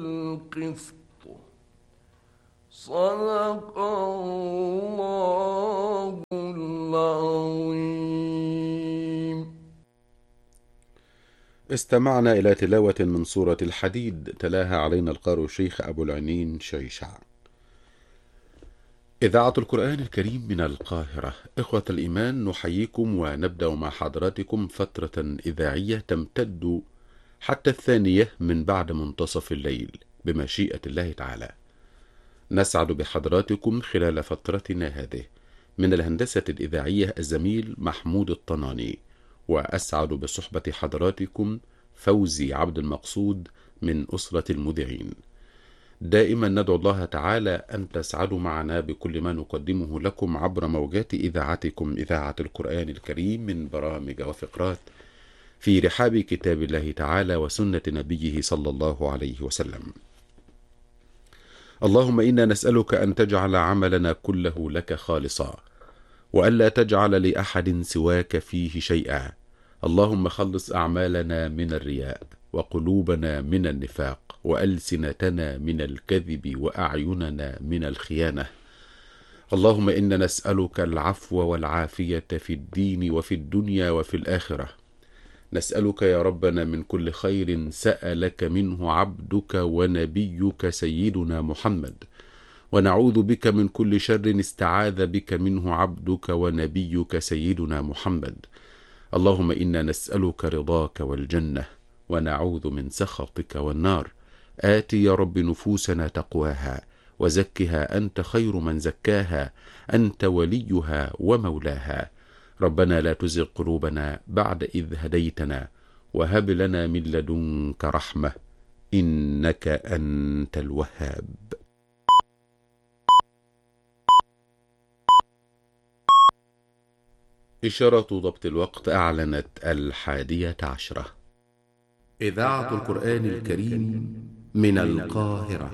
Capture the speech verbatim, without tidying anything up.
القسط. صدق الله العظيم. استمعنا إلى تلاوة من سورة الحديد، تلاها علينا القارئ الشيخ أبو العنين شيشع. إذاعة القرآن الكريم من القاهرة. إخوة الإيمان، نحييكم ونبدأ مع حضراتكم فترة إذاعية تمتد حتى الثانية من بعد منتصف الليل بمشيئة الله تعالى. نسعد بحضراتكم خلال فترتنا هذه. من الهندسة الإذاعية الزميل محمود الطناني، وأسعد بصحبة حضراتكم فوزي عبد المقصود من أسرة المذيعين. دائما ندعو الله تعالى أن تسعدوا معنا بكل ما نقدمه لكم عبر موجات إذاعتكم إذاعة القرآن الكريم من برامج وفقرات في رحاب كتاب الله تعالى وسنة نبيه صلى الله عليه وسلم. اللهم إنا نسألك أن تجعل عملنا كله لك خالصا، وألا تجعل لأحد سواك فيه شيئا. اللهم خلص أعمالنا من الرياء، وقلوبنا من النفاق، وألسنتنا من الكذب، وأعيننا من الخيانة. اللهم إنا نسألك العفو والعافية في الدين وفي الدنيا وفي الآخرة. نسألك يا ربنا من كل خير سألك منه عبدك ونبيك سيدنا محمد، ونعوذ بك من كل شر استعاذ بك منه عبدك ونبيك سيدنا محمد. اللهم إنا نسألك رضاك والجنة، ونعوذ من سخطك والنار. آت يا رب نفوسنا تقواها، وزكها أنت خير من زكاها، أنت وليها ومولاها. ربنا لا تزغ قلوبنا بعد إذ هديتنا، وهب لنا من لدنك رحمة، إنك أنت الوهاب. إشارة ضبط الوقت أعلنت الحادية عشرة. إذاعة القرآن الكريم من القاهرة.